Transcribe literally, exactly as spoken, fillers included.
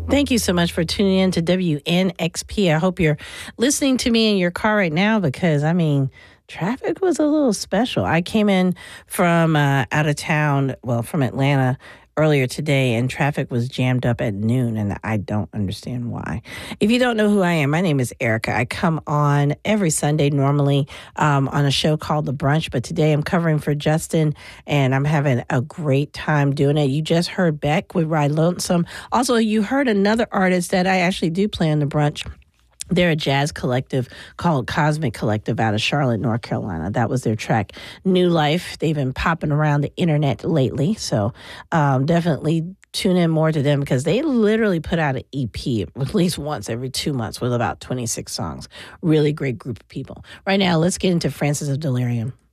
Thank you so much for tuning in to W N X P. I hope you're listening to me in your car right now because, I mean, traffic was a little special. I came in from uh, out of town, well, from Atlanta earlier today, and traffic was jammed up at noon, and I don't understand why. If you don't know who I am, my name is Erica. I come on every Sunday normally um, on a show called The Brunch, but today I'm covering for Justin, and I'm having a great time doing it. You just heard Beck with Ride Lonesome. Also, you heard another artist that I actually do play on The Brunch. They're a jazz collective called Cosmic Collective out of Charlotte, North Carolina. That was their track, New Life. They've been popping around the internet lately, so um, definitely tune in more to them because they literally put out an E P at least once every two months with about twenty-six songs. Really great group of people. Right now, let's get into Francis of Delirium.